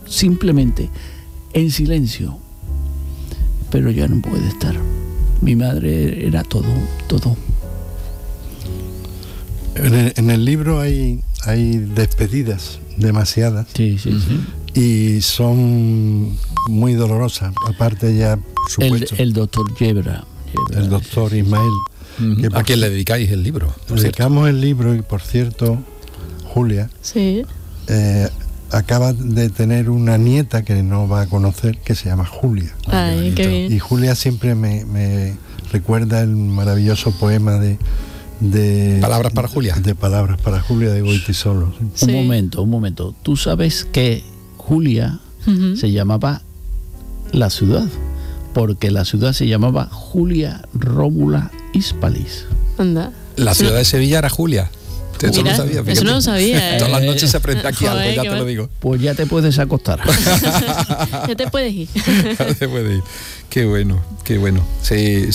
simplemente en silencio. Pero ya no puede estar. Mi madre era todo. En el libro hay despedidas, demasiadas. Sí. Y son muy dolorosas. Aparte ya, por supuesto, El doctor Yebra. el doctor Ismael. ¿A quién le dedicáis el libro? Dedicamos el libro y, por cierto, Julia Sí. acaba de tener una nieta que no va a conocer, que se llama Julia. Ay, qué bien. Y Julia siempre me recuerda el maravilloso poema de Palabras para Julia. De Palabras para Julia de Goytisolo. Sí. Un momento. Tú sabes que Julia se llamaba la ciudad, porque la ciudad se llamaba Julia Rómula Hispalis. Anda. La ciudad de Sevilla era Julia. Eso Mira, no sabía, fíjate. eso no lo sabía. Todas las noches se aprende aquí Joder, algo, ya qué te lo mal. digo. Pues ya te puedes acostar. Ya te puedes ir. Ya te puede ir. Qué bueno. Sí,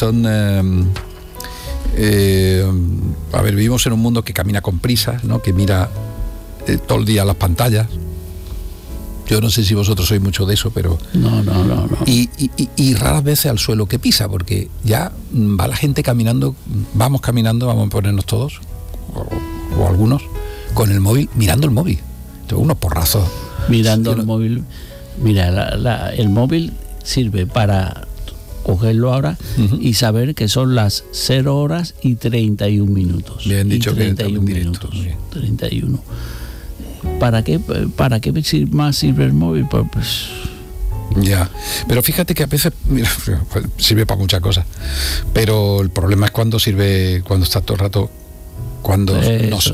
a ver, vivimos en un mundo que camina con prisas, ¿no? Que mira todo el día las pantallas. Yo no sé si vosotros sois mucho de eso, pero... No. Y raras veces al suelo que pisa, porque ya va la gente caminando, vamos a ponernos todos, o algunos, con el móvil, mirando el móvil. Entonces, unos porrazos. Mirando el móvil. Mira, el móvil sirve para cogerlo ahora y saber que son las 0 horas y 31 minutos. Bien dicho, y 31 que minutos. directo, 31. ¿Para qué más sirve el móvil? Pues ya, pero fíjate que a veces sirve para muchas cosas, pero el problema es cuando está todo el rato, cuando nos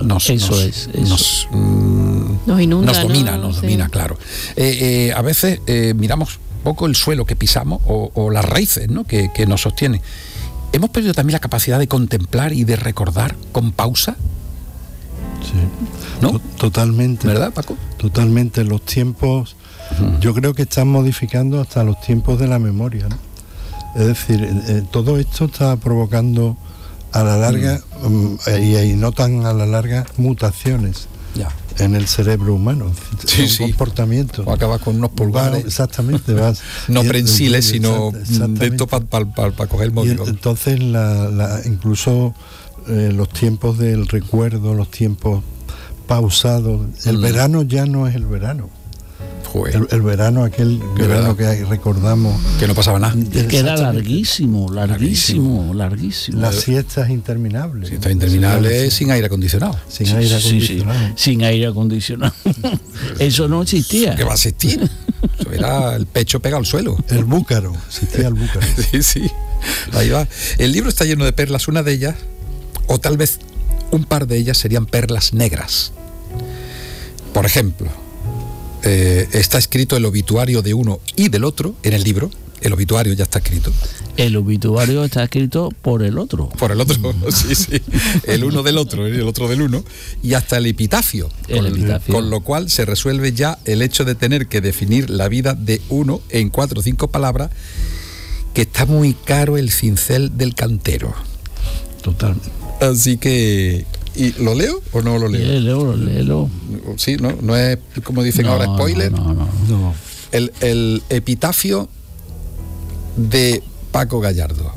inunda, nos domina, claro. A veces miramos poco el suelo que pisamos o las raíces, ¿no? que nos sostiene. Hemos perdido también la capacidad de contemplar y de recordar con pausa. Sí. ¿No? Totalmente. ¿Verdad, Paco? Totalmente. Los tiempos, yo creo que están modificando hasta los tiempos de la memoria, ¿no? Es decir, todo esto está provocando a la larga, y no tan a la larga, mutaciones en el cerebro humano. Son comportamientos. O acabas con unos pulgares. Exactamente. No prensiles, sino de esto para coger el móvil. Y entonces incluso los tiempos del recuerdo, los tiempos pausados, el verano ya no es el verano. El verano, aquel verano que recordamos, que no pasaba nada, que era larguísimo. Las siestas interminables. Sin aire acondicionado. Sin aire acondicionado. Eso no existía. ¿Qué va a existir? Eso era el pecho pegado al suelo. El búcaro, existía el búcaro. Sí. Ahí va. El libro está lleno de perlas, una de ellas, o tal vez un par de ellas, serían perlas negras. Por ejemplo, está escrito el obituario de uno y del otro en el libro. El obituario ya está escrito. El obituario está escrito por el otro. Por el otro, sí. El uno del otro, el otro del uno. Y hasta el epitafio. Con lo cual se resuelve ya el hecho de tener que definir la vida de uno en 4 o 5 palabras, que está muy caro el cincel del cantero. Totalmente. Así que... ¿Y lo leo o no lo leo? Léelo. Sí, no es como dicen ahora, spoiler. No. El epitafio de Paco Gallardo.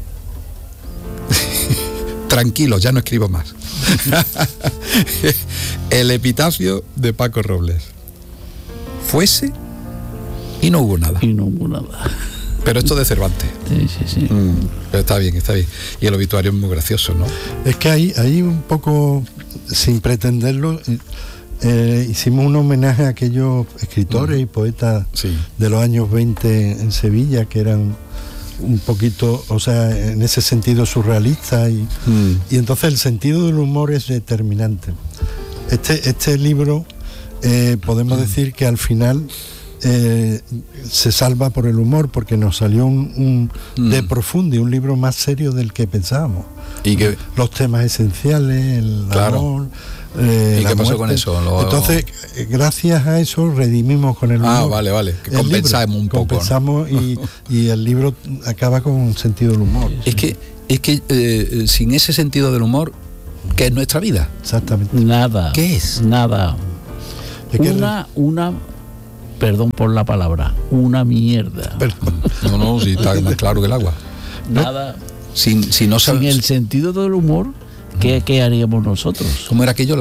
Tranquilo, ya no escribo más. El epitafio de Paco Robles. Fuese y no hubo nada. Pero esto de Cervantes. Sí. Pero está bien. Y el obituario es muy gracioso, ¿no? Es que ahí un poco, sin pretenderlo, hicimos un homenaje a aquellos escritores y poetas de los años 20 en Sevilla, que eran un poquito, o sea, en ese sentido surrealistas, y entonces el sentido del humor es determinante. Este libro, podemos decir que al final se salva por el humor, porque nos salió un de profundi, un libro más serio del que pensábamos. Y que los temas esenciales, el amor, ¿y qué pasó muerte. con eso? Entonces, gracias a eso redimimos con el humor. Vale, que compensamos un poco. Compensamos, ¿no? y el libro acaba con un sentido del humor. Es que sin ese sentido del humor, ¿qué es nuestra vida? Exactamente. Nada. ¿Qué es? Nada. Es que perdón por la palabra, una mierda. No, si está más claro que el agua. Nada. Si no Sin sabes el sentido del humor, ¿qué haríamos nosotros? cómo era aquello,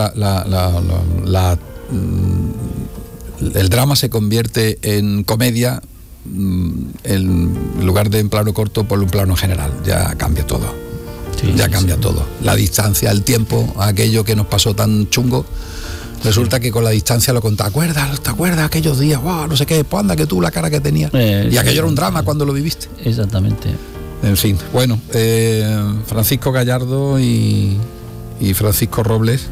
el drama se convierte en comedia en lugar de en plano corto por un plano general. Ya cambia todo. Sí, Ya sí, cambia sí. todo. La distancia, el tiempo, aquello que nos pasó tan chungo. Resulta que con la distancia lo contaba. ¿Te acuerdas aquellos días? ¡Wow! No sé qué. Pues anda que tú la cara que tenía. Y aquello era un drama cuando lo viviste. Exactamente. En fin, bueno, Francisco Gallardo y Francisco Robles.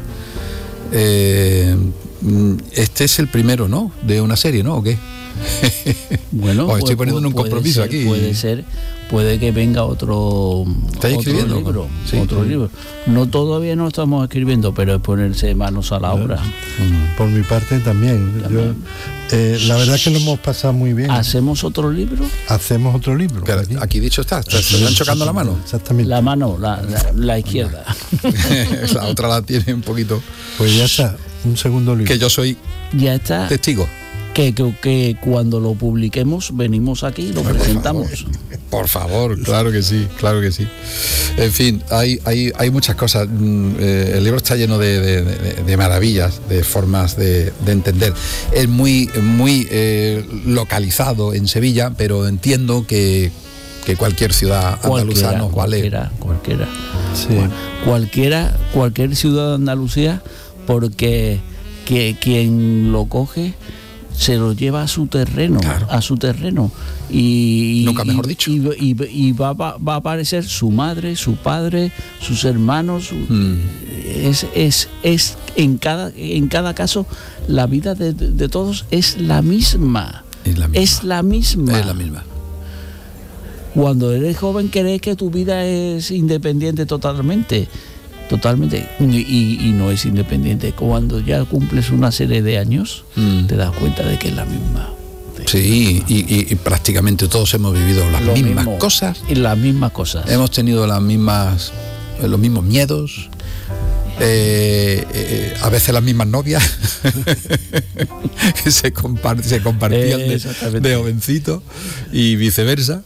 Este es el primero, ¿no? De una serie, ¿no? ¿O qué? Bueno, Estoy poniendo un compromiso ser, aquí. Puede que venga otro escribiendo, libro. sí. Otro libro. No, todavía no estamos escribiendo, pero es ponerse manos a la obra. Por mi parte también. La verdad es que lo hemos pasado muy bien. ¿Hacemos otro libro? Hacemos otro libro. Pero aquí dicho está, se están chocando la mano. Exactamente. La mano, la izquierda. La otra la tiene un poquito. Pues ya está, un segundo libro. Que yo soy Ya está. testigo. Que cuando lo publiquemos venimos aquí y lo presentamos. Por favor, claro que sí, claro que sí. En fin, hay muchas cosas. El libro está lleno de maravillas, de formas de entender. Es muy localizado en Sevilla, pero entiendo que cualquier ciudad andaluza nos vale. Cualquiera. Sí. Cualquier ciudad de Andalucía, porque quien lo coge se lo lleva a su terreno, Claro. y Nunca mejor dicho. y va a aparecer su madre, su padre, sus hermanos. Es en cada caso la vida de todos es la misma. Es la misma. Cuando eres joven crees que tu vida es independiente totalmente, y no es independiente. Cuando ya cumples una serie de años, te das cuenta de que es la misma. Sí, y prácticamente todos hemos vivido las Lo mismas mismo, cosas. y las mismas cosas. Hemos tenido los mismos miedos. A veces las mismas novias que se compartían Exactamente. de jovencito y viceversa.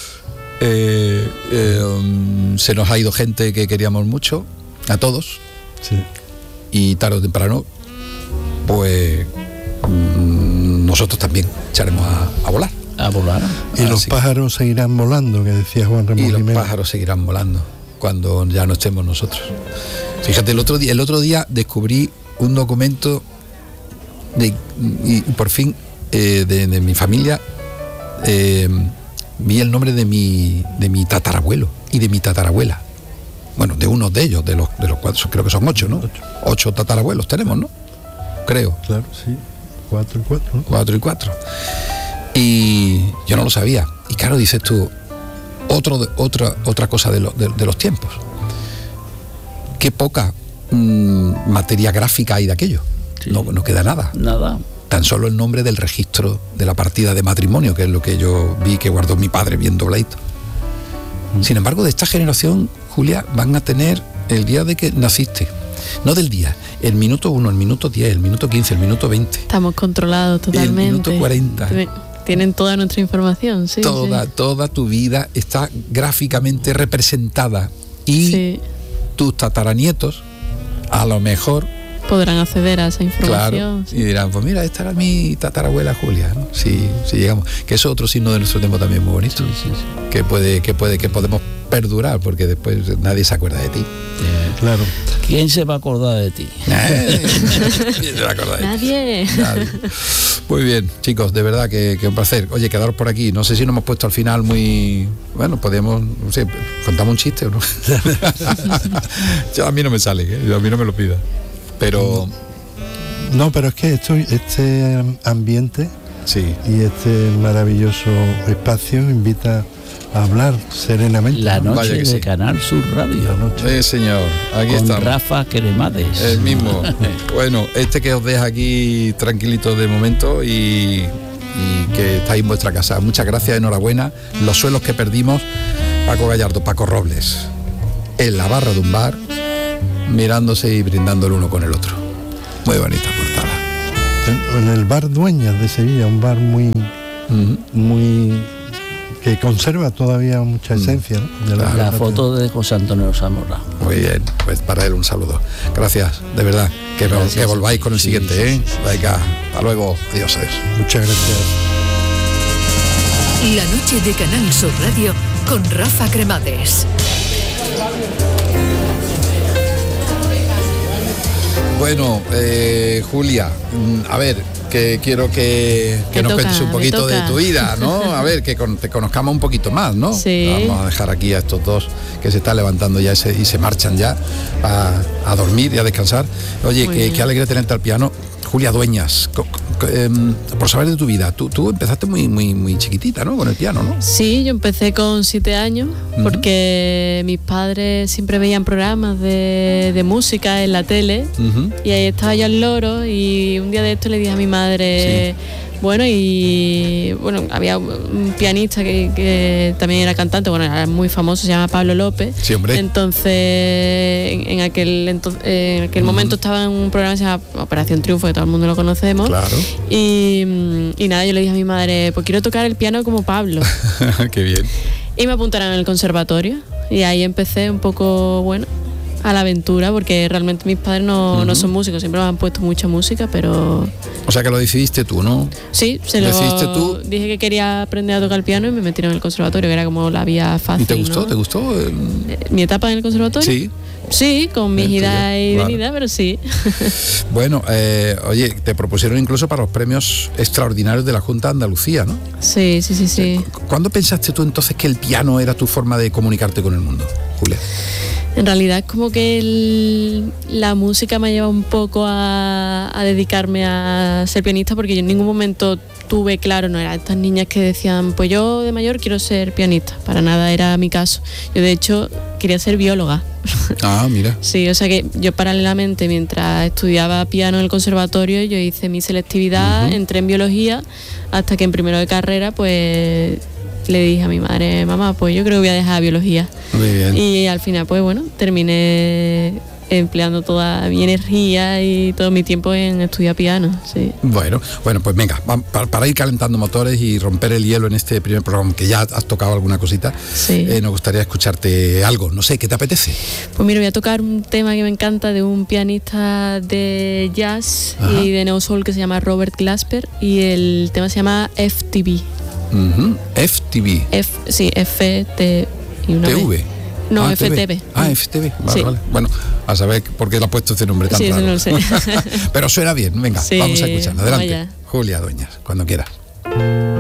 Se nos ha ido gente que queríamos mucho, a todos, Sí. y tarde o temprano pues nosotros también echaremos a volar. A volar. Y los Así. pájaros seguirán volando, que decía Juan Y Ramón los Jiménez. pájaros seguirán volando cuando ya no estemos nosotros. Fíjate, el otro día descubrí un documento y por fin de mi familia. Vi el nombre de mi tatarabuelo y de mi tatarabuela. Bueno, de uno de ellos, de los cuatro, creo que son 8, ¿no? 8 tatarabuelos tenemos, ¿no? Creo. Claro, sí. 4 y 4, ¿no? 4 y 4. Y yo no lo sabía. Y claro, dices tú, otra cosa de los tiempos. Qué poca materia gráfica hay de aquello. Sí. No queda nada. Nada. Tan solo el nombre del registro de la partida de matrimonio, que es lo que yo vi que guardó mi padre bien dobladito. Sin embargo, de esta generación, Julia, van a tener el día de que naciste. No del día, el minuto 1, el minuto 10, el minuto 15, el minuto 20. Estamos controlados totalmente. El minuto 40. Tienen toda nuestra información, sí. Toda tu vida está gráficamente representada. Y Sí. tus tataranietos, a lo mejor, Podrán acceder a esa claro, información. y dirán, pues mira, esta era mi tatarabuela Julia, ¿no? Si llegamos. Que eso es otro signo de nuestro tiempo también muy bonito. Sí. Que podemos perdurar, porque después nadie se acuerda de ti. Claro. ¿Quién se va a acordar de ti? ¿Quién se va a acordar de ti? Nadie. Nadie. Muy bien, chicos, de verdad que un placer. Oye, quedaros por aquí. No sé si nos hemos puesto al final muy... Bueno, podríamos, no sé, contamos un chiste o no. A mí no me sale, ¿eh? A mí no me lo pida. Pero No, pero es que este ambiente sí. y este maravilloso espacio invita a hablar serenamente. La ¿no? noche Vaya que de sí. Canal Sur Radio. La noche. Señor, aquí Con estamos. Rafa Cremades. El mismo. Bueno, que os deja aquí tranquilito de momento y que estáis en vuestra casa. Muchas gracias, enhorabuena. Los suelos que perdimos, Paco Gallardo, Paco Robles, en la barra de un bar, mirándose y brindando el uno con el otro. Muy bonita portada. en el bar Dueñas de Sevilla, un bar muy que conserva todavía mucha esencia, ¿no? De la foto de José Antonio Zamora. Muy bien, pues para él un saludo. Gracias, de verdad. Que volváis con el siguiente, ¿eh? Venga, hasta luego. Adiós, adiós. Muchas gracias. La noche de Canal Sur Radio con Rafa Cremades. Bueno, Julia, a ver, que quiero que nos cuentes un poquito de tu vida, ¿no? A ver, que te conozcamos un poquito más, ¿no? Sí. Vamos a dejar aquí a estos dos que se están levantando ya y se marchan ya a dormir y a descansar. Oye, qué alegre tenerte al piano. Julia Dueñas, por saber de tu vida, tú empezaste muy chiquitita, ¿no? Con el piano, ¿no? Sí, yo empecé con 7 años porque mis padres siempre veían programas de música en la tele y ahí estaba yo al loro y un día de esto le dije a mi madre... Bueno, había un pianista que también era cantante, bueno, era muy famoso, se llama Pablo López. Sí, hombre. Entonces, en aquel momento estaba en un programa que se llama Operación Triunfo, que todo el mundo lo conocemos. Claro. Y nada, yo le dije a mi madre, pues quiero tocar el piano como Pablo. Qué bien. Y me apuntaron en el conservatorio. Y ahí empecé un poco, a la aventura, porque realmente mis padres no son músicos, siempre me han puesto mucha música, pero... O sea que lo decidiste tú, ¿no? Sí, ¿Decidiste tú? Dije que quería aprender a tocar el piano y me metieron en el conservatorio, que era como la vía fácil. ¿Y te gustó? ¿no? ¿Te gustó? ¿Mi etapa en el conservatorio? Sí. Sí, con mis idas y venidas, pero sí. Bueno, oye, te propusieron incluso para los premios extraordinarios de la Junta de Andalucía, ¿no? Sí. ¿Cuándo pensaste tú entonces que el piano era tu forma de comunicarte con el mundo, Julia? En realidad es como que la música me ha llevado un poco a dedicarme a ser pianista, porque yo en ningún momento tuve claro, no era estas niñas que decían, pues yo de mayor quiero ser pianista, para nada era mi caso. Yo de hecho quería ser bióloga. Ah, mira. Sí, o sea que yo paralelamente, mientras estudiaba piano en el conservatorio, yo hice mi selectividad, entré en biología, hasta que en primero de carrera pues le dije a mi madre, mamá, pues yo creo que voy a dejar biología. Muy bien. Y al final pues terminé empleando toda mi energía y todo mi tiempo en estudiar piano, sí. Bueno, pues venga, para ir calentando motores y romper el hielo en este primer programa, que ya has tocado alguna cosita, nos gustaría escucharte algo, no sé, ¿qué te apetece? Pues mira, voy a tocar un tema que me encanta de un pianista de jazz y de neo soul que se llama Robert Glasper, y el tema se llama FTV. FTV. FT y una TV. No, FTV. FTV, vale. Bueno, a saber por qué le ha puesto este nombre tan raro. Sí, no lo sé. Pero suena bien, venga, vamos a escucharlo. Adelante. Vaya. Julia Dueñas, cuando quieras.